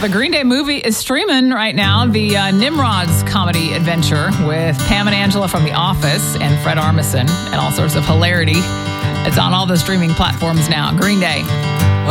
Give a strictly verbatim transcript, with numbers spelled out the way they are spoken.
The Green Day movie is streaming right now. The uh, Nimrod's comedy adventure with Pam and Angela from The Office and Fred Armisen and all sorts of hilarity. It's on all the streaming platforms now. Green Day.